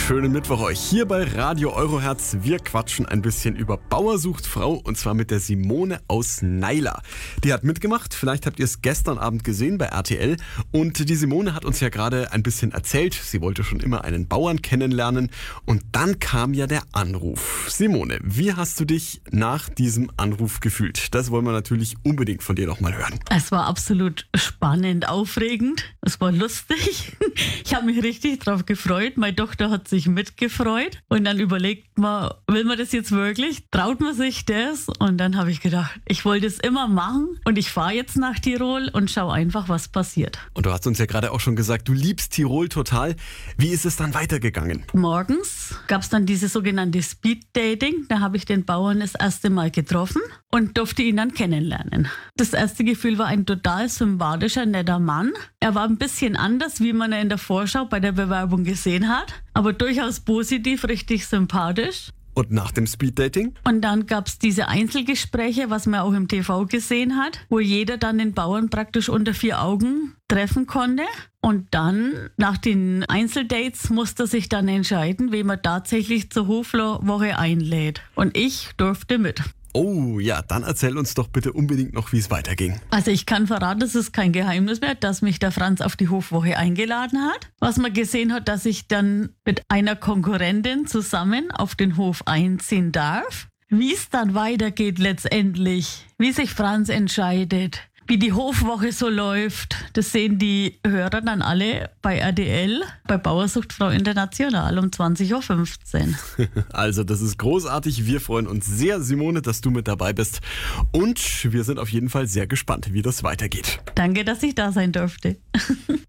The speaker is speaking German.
Schönen Mittwoch euch hier bei Radio Eurohertz. Wir quatschen ein bisschen über Bauer sucht Frau und zwar mit der Simone aus Naila. Die hat mitgemacht, vielleicht habt ihr es gestern Abend gesehen bei RTL und die Simone hat uns ja gerade ein bisschen erzählt, sie wollte schon immer einen Bauern kennenlernen und dann kam ja der Anruf. Simone, wie hast du dich nach diesem Anruf gefühlt? Das wollen wir natürlich unbedingt von dir nochmal hören. Es war absolut spannend, aufregend, es war lustig. Ich habe mich richtig drauf gefreut, meine Tochter hat sich mitgefreut und dann überlegt man, will man das jetzt wirklich? Traut man sich das? Und dann habe ich gedacht, ich wollte es immer machen und ich fahre jetzt nach Tirol und schaue einfach, was passiert. Und du hast uns ja gerade auch schon gesagt, du liebst Tirol total. Wie ist es dann weitergegangen? Morgens gab es dann dieses sogenannte Speed-Dating. Da habe ich den Bauern das erste Mal getroffen und durfte ihn dann kennenlernen. Das erste Gefühl war ein total sympathischer, netter Mann. Er war ein bisschen anders, wie man ihn in der Vorschau bei der Bewerbung gesehen hat, aber durchaus positiv, richtig sympathisch. Und nach dem Speeddating? Und dann gab es diese Einzelgespräche, was man auch im TV gesehen hat, wo jeder dann den Bauern praktisch unter 4 Augen treffen konnte. Und dann, nach den Einzeldates, musste er sich dann entscheiden, wen man tatsächlich zur Hofwoche einlädt. Und ich durfte mit. Oh ja, dann erzähl uns doch bitte unbedingt noch, wie es weiterging. Also ich kann verraten, es ist kein Geheimnis mehr, dass mich der Franz auf die Hofwoche eingeladen hat. Was man gesehen hat, dass ich dann mit einer Konkurrentin zusammen auf den Hof einziehen darf. Wie es dann weitergeht letztendlich, wie sich Franz entscheidet, wie die Hofwoche so läuft, das sehen die Hörer dann alle bei RTL, bei Bauer sucht Frau International um 20.15 Uhr. Also das ist großartig. Wir freuen uns sehr, Simone, dass du mit dabei bist. Und wir sind auf jeden Fall sehr gespannt, wie das weitergeht. Danke, dass ich da sein durfte.